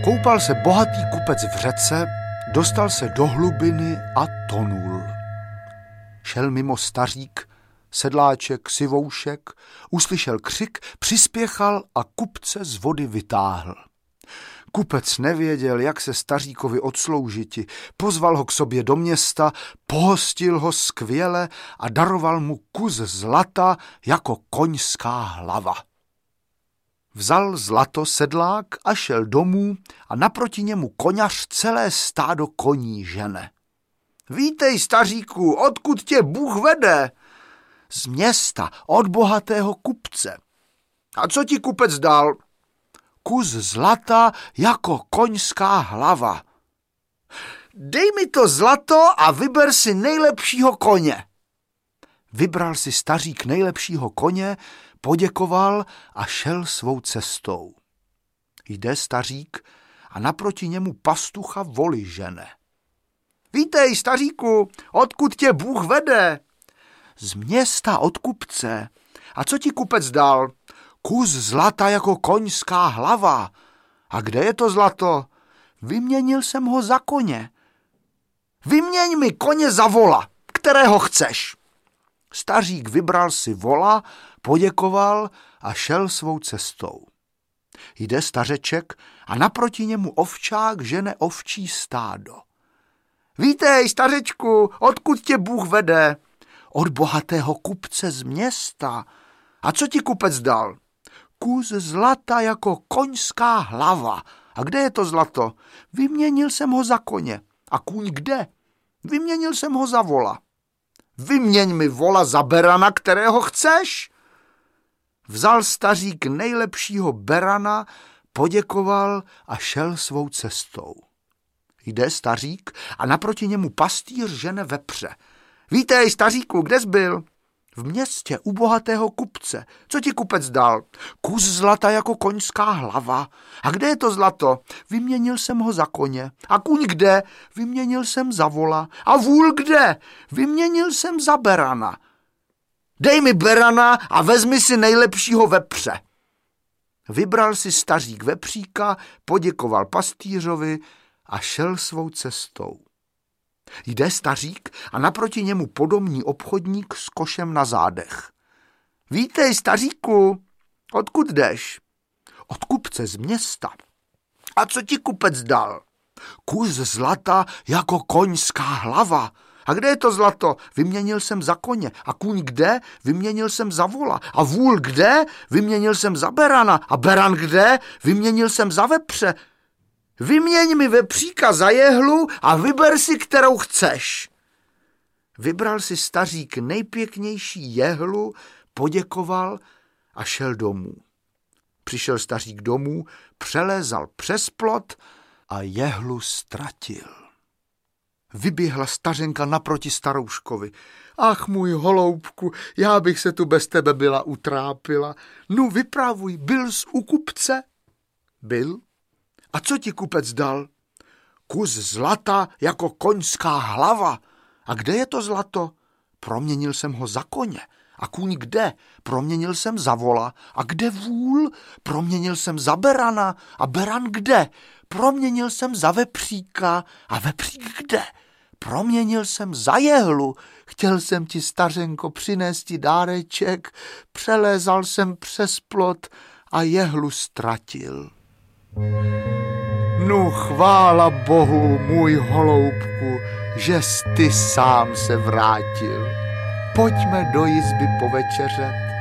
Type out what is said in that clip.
Koupal se bohatý kupec v řece, dostal se do hlubiny a tonul. Šel mimo stařík, sedláček, sivoušek, uslyšel křik, přispěchal a kupce z vody vytáhl. Kupec nevěděl, jak se staříkovi odsloužiti, pozval ho k sobě do města, pohostil ho skvěle a daroval mu kus zlata jako koňská hlava. Vzal zlato sedlák a šel domů a naproti němu koňař celé stádo koní žene. Vítej, staříku, odkud tě Bůh vede? Z města, od bohatého kupce. A co ti kupec dal? Kus zlata jako koňská hlava. Dej mi to zlato a vyber si nejlepšího koně. Vybral si stařík nejlepšího koně, poděkoval a šel svou cestou. Jde stařík a naproti němu pastucha voli žene. Vítej, staříku, odkud tě Bůh vede? Z města, od kupce. A co ti kupec dal? Kus zlata jako koňská hlava. A kde je to zlato? Vyměnil jsem ho za koně. Vyměň mi koně za vola, kterého chceš. Stařík vybral si vola, poděkoval a šel svou cestou. Jde stařeček a naproti němu ovčák žene ovčí stádo. Vítej, stařečku, odkud tě Bůh vede? Od bohatého kupce z města. A co ti kupec dal? Kus zlata jako koňská hlava. A kde je to zlato? Vyměnil jsem ho za koně. A kůň kde? Vyměnil jsem ho za vola. Vyměň mi vola za berana, kterého chceš. Vzal stařík nejlepšího berana, poděkoval a šel svou cestou. Jde stařík a naproti němu pastýř žene vepře. Vítej, staříku, kde jsi byl? V městě u bohatého kupce. Co ti kupec dal? Kus zlata jako koňská hlava. A kde je to zlato? Vyměnil jsem ho za koně. A kůň kde? Vyměnil jsem za vola. A vůl kde? Vyměnil jsem za berana. Dej mi berana a vezmi si nejlepšího vepře. Vybral si stařík vepříka, poděkoval pastýřovi a šel svou cestou. Jde stařík a naproti němu podomní obchodník s košem na zádech. Vítej, staříku, odkud jdeš? Od kupce z města. A co ti kupec dal? Kus zlata jako koňská hlava. A kde je to zlato? Vyměnil jsem za koně. A kůň kde? Vyměnil jsem za vola. A vůl kde? Vyměnil jsem za berana. A beran kde? Vyměnil jsem za vepře. Vyměň mi vepříka za jehlu a vyber si, kterou chceš. Vybral si stařík nejpěknější jehlu, poděkoval a šel domů. Přišel stařík domů, přelézal přes plot a jehlu ztratil. Vyběhla stařenka naproti starouškovi. Ach, můj holoubku, já bych se tu bez tebe byla utrápila. Nu, vypravuj, byl jsi u kupce? Byl. A co ti kupec dal? Kus zlata jako koňská hlava. A kde je to zlato? Proměnil jsem ho za koně. A kůň kde? Proměnil jsem za vola. A kde vůl? Proměnil jsem za berana. A beran kde? Proměnil jsem za vepříka. A vepřík kde? Proměnil jsem za jehlu. Chtěl jsem ti, stařenko, přinést ti dáreček. Přelézal jsem přes plot a jehlu ztratil. Nu, chvála Bohu, můj holoubku, že jsi ty sám se vrátil. Pojďme do jizby povečeřet.